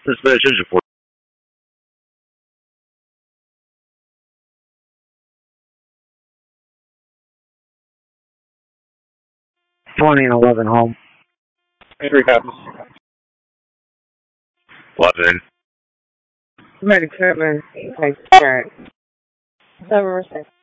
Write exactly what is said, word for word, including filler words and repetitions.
Suspicious report. twenty and eleven home. Entry happens. eleven. Ready, Kirtland. Thanks, Jared. Seven, six.